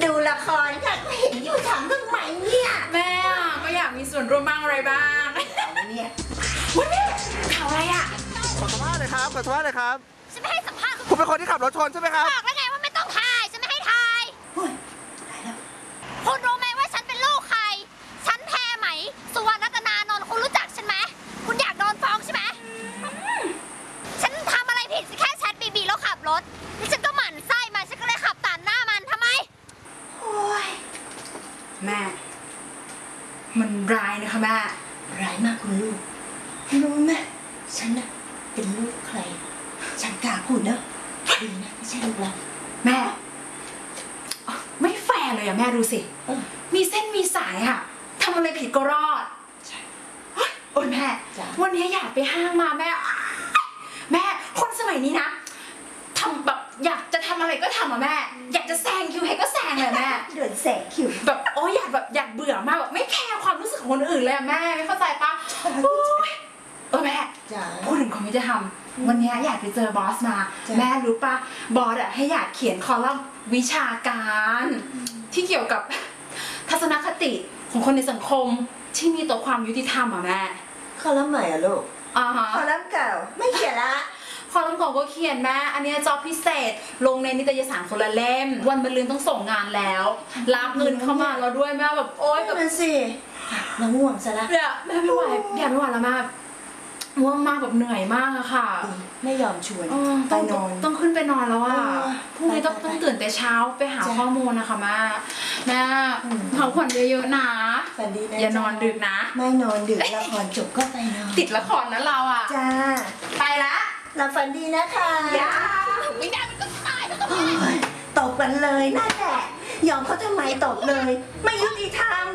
ดูละครค่ะก็เห็นอยู่ทำทำไมเนี่ยแม่ก็อยากมีส่วนร่วมบ้างอะไรบ้างเนี่ยวันนี้ข่าวอะไรอ่ะขอสัมภาษณ์เลยครับขอสัมภาษณ์เลยครับฉันไม่ให้สัมภาษณ์คุณเป็นคนที่ขับรถชนใช่ไหมครับบอกแล้วไงว่าไม่ต้องถ่ายฉันไม่ให้ถ่ายเฮ้ยตายแล้วคุณรู้ไหมว่าฉันเป็นลูกใครฉันแพรไหมสุวรรณรัตนานนท์คุณรู้จักฉันไหมคุณอยากโดนฟ้องใช่ไหมฉันทำอะไรผิดแค่แชทบีแล้วขับรถนี่ฉันก็หมั่นไส้มาฉันก็เลยขับตัดหน้ามันทำไมโอ้ยแม่มันร้ายนะคะแม่ร้ายมากคุณลูกรู้ไหมฉันน่ะเป็นลูกใครฉันกล้าพูดนะดีนะไม่ใช่ลูกเราแม่ไม่แฟร์เลยอะแม่ดูสิมีเส้นมีสายอะทำอะไรผิดก็รอดโอ้ยแม่วันนี้อยากไปห้างมาแม่คนสมัยนี้นะทำแบบอยากจะทำอะไรก็ทำอะแม่อยากจะแซงคิวให้ก็แซงเลยแม่เดินแซงคิวแบบโอ้ยอยากเบื่อมากแบบไม่แคร์ความรู้สึกของคนอื่นเลยอะแม่ไม่เข้าใจปะแม่พูดถึงความยุติธรรมวันนี้อยากไปเจอบอสมาแม่รู้ปะบอสอะให้อยากเขียนคอลัมน์วิชาการที่เกี่ยวกับทัศนคติของคนในสังคมที่มีต่อความยุติธรรมอะแม่คอลัมน์ใหม่อะลูกคอลัมน์เก่าไม่เขียนละคอลัมน์เก่าก็เขียนแม่อันนี้จอบพิเศษลงในนิตยสารคนละเล่มวันมะรืนต้องส่งงานแล้วรับเงินเข้ามาแล้วด้วยแม่แบบโอ๊ยแบบมันสิน้ำง่วงซะละแม่ไม่ไหวแล้วแม่ง่วงมากแบบเหนื่อยมากอะค่ะไม่ยอมชวนไปนอนต้องขึ้นไปนอนแล้วอะพรุ่งนี้ต้องตื่นแต่เช้าไปหาข้อมูลนะคะแม่พักผ่อนเยอะๆนะฝันดีนะอย่านอนดึกนะไม่นอนดึกละครจบก็ไปนอนติดละครนะเราอะจ้าไปละหลับฝันดีนะคะไม่ได้มันก็ตายแล้วก็ตบกันเลยนั่นแหละยอมเขาทำไมตบเลยไม่ยุติธรรม